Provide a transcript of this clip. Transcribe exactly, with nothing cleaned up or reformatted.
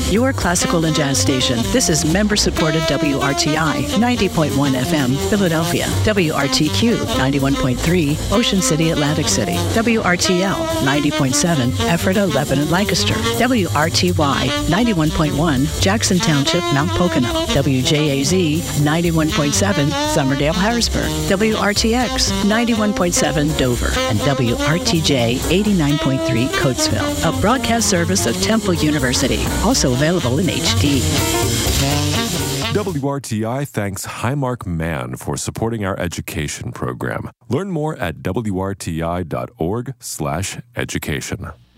your classical and jazz station. This is member-supported W R T I ninety point one F M, Philadelphia. W R T Q ninety-one point three, Ocean City, Atlantic City. W R T L ninety point seven, Ephrata, Lebanon, Lancaster. W R T Y ninety-one point one, Jackson Township, Mount Pocono. W J A Z ninety-one point seven, Summerdale, Harrisburg. W R T X ninety-one point seven, Dover. And W R T J eighty-nine point three, Coatesville. A broadcast service of Temple University. Also available in H D. W R T I thanks Highmark Man for supporting our education program. Learn more at W R T I dot org slash education.